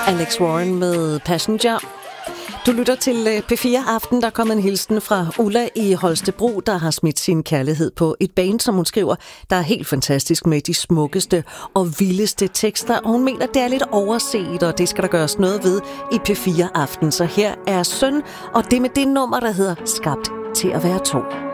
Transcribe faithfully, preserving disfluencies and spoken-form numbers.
Alex Warren med Passenger. Du lytter til P fire Aften. Der kom en hilsen fra Ulla i Holstebro, der har smidt sin kærlighed på et band, som hun skriver, der er helt fantastisk med de smukkeste og vildeste tekster. Og hun mener, det er lidt overset, og det skal der gøres noget ved i P fire Aften. Så her er Søn, og det med det nummer, der hedder Skabt til at være to.